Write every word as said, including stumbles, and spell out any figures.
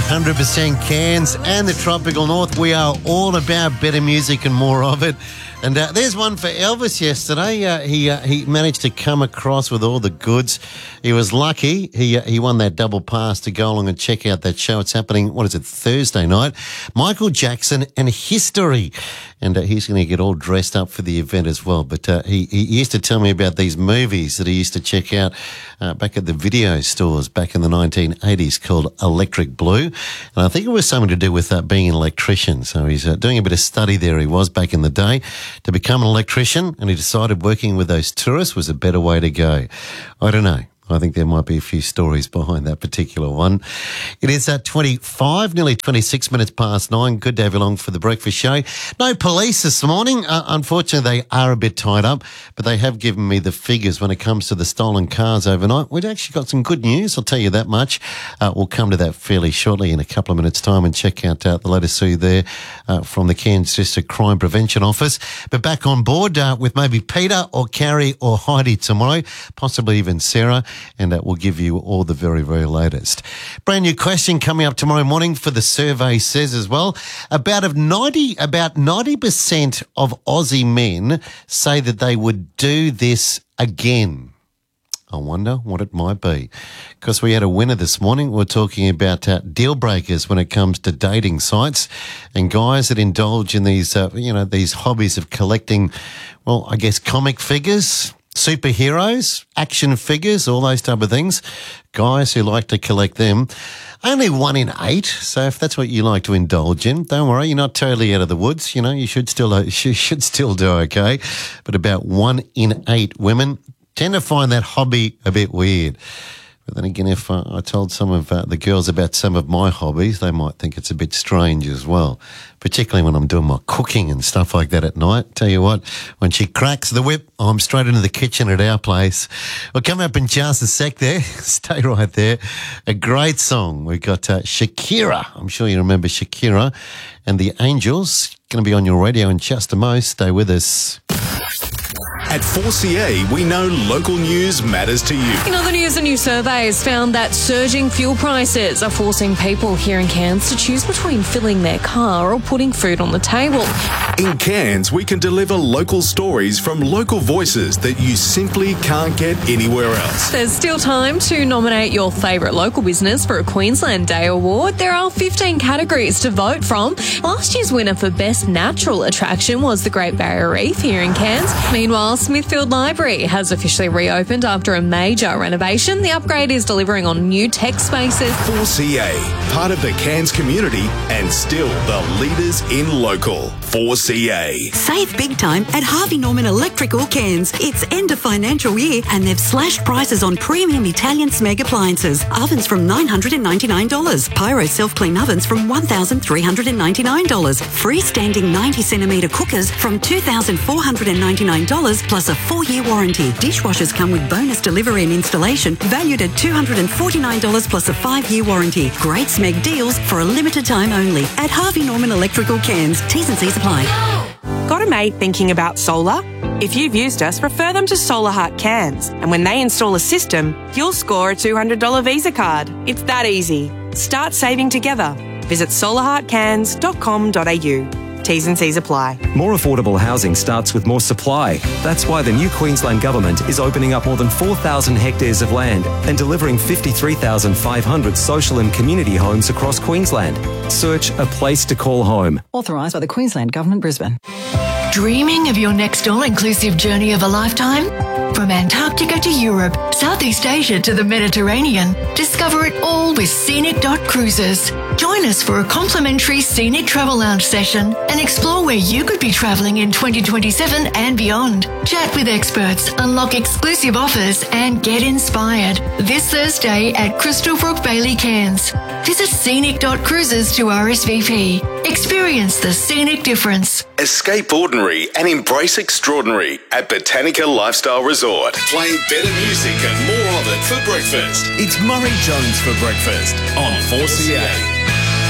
hundred percent Cairns and the Tropical North. We are all about better music and more of it. And uh, there's one for Elvis yesterday. Uh, he uh, he managed to come across with all the goods. He was lucky. He uh, he won that double pass to go along and check out that show. It's happening, what is it, Thursday night? Michael Jackson and History. And uh, he's going to get all dressed up for the event as well. But uh, he, he used to tell me about these movies that he used to check out uh, back at the video stores back in the nineteen eighties called Electric Blue. And I think it was something to do with uh, being an electrician. So he's uh, doing a bit of study there. He was back in the day to become an electrician, and he decided working with those tourists was a better way to go. I don't know. I think there might be a few stories behind that particular one. It is at twenty-five, nearly twenty-six minutes past nine. Good to have you along for the breakfast show. No police this morning. Uh, unfortunately, they are a bit tied up, but they have given me the figures when it comes to the stolen cars overnight. We've actually got some good news, I'll tell you that much. Uh, we'll come to that fairly shortly in a couple of minutes' time and check out uh, the latest through there uh, from the Cairns District Crime Prevention Office. But back on board uh, with maybe Peter or Carrie or Heidi tomorrow, possibly even Sarah. And that will give you all the very, very latest. Brand new question coming up tomorrow morning for the survey says as well. About of ninety, about ninety percent of Aussie men say that they would do this again. I wonder what it might be. Because we had a winner this morning. We're talking about uh, deal breakers when it comes to dating sites and guys that indulge in these, uh, you know, these hobbies of collecting, well, I guess comic figures, superheroes, action figures, all those type of things. Guys who like to collect them. Only one in eight. So if that's what you like to indulge in, don't worry, you're not totally out of the woods. You know, you should still, uh, you should still do okay. But about one in eight women tend to find that hobby a bit weird. But then again, if uh, I told some of uh, the girls about some of my hobbies, they might think it's a bit strange as well, particularly when I'm doing my cooking and stuff like that at night. Tell you what, when she cracks the whip, I'm straight into the kitchen at our place. We'll come up in just a sec there. Stay right there. A great song. We've got uh, Shakira. I'm sure you remember Shakira and the Angels. Going to be on your radio in just a mo. Stay with us. At four C A, we know local news matters to you. In other news, a new survey has found that surging fuel prices are forcing people here in Cairns to choose between filling their car or putting food on the table. In Cairns, we can deliver local stories from local voices that you simply can't get anywhere else. There's still time to nominate your favourite local business for a Queensland Day Award. There are fifteen categories to vote from. Last year's winner for Best Natural Attraction was the Great Barrier Reef here in Cairns. Meanwhile, Smithfield Library has officially reopened after a major renovation. The upgrade is delivering on new tech spaces. four C A, part of the Cairns community and still the leaders in local. four C A. Save big time at Harvey Norman Electrical Cairns. It's end of financial year and they've slashed prices on premium Italian Smeg appliances. Ovens from nine hundred ninety-nine dollars. Pyro self-clean ovens from one thousand three hundred ninety-nine dollars. Freestanding ninety centimetre cookers from two thousand four hundred ninety-nine dollars plus a four-year warranty. Dishwashers come with bonus delivery and installation valued at two hundred forty-nine dollars plus a five-year warranty. Great Smeg deals for a limited time only at Harvey Norman Electrical Cairns. T's and C's apply. Got a mate thinking about solar? If you've used us, refer them to Solar Heart Cairns. And when they install a system, you'll score a two hundred dollars Visa card. It's that easy. Start saving together. Visit solar heart cairns dot com dot a u. T's and C's apply. More affordable housing starts with more supply. That's why the new Queensland Government is opening up more than four thousand hectares of land and delivering fifty-three thousand five hundred social and community homes across Queensland. Search a place to call home. Authorised by the Queensland Government, Brisbane. Dreaming of your next all-inclusive journey of a lifetime? From Antarctica to Europe, Southeast Asia to the Mediterranean, discover it all with Scenic Cruises. Join us for a complimentary Scenic Travel Lounge session and explore where you could be travelling in twenty twenty-seven and beyond. Chat with experts, unlock exclusive offers and get inspired this Thursday at Crystal Brook Bailey Cairns. Visit Scenic Cruises to R S V P. Experience the scenic difference. Escape ordinary and embrace extraordinary at Botanica Lifestyle Resort. Playing better music and more of it for breakfast. It's Murray Jones for breakfast on four C A.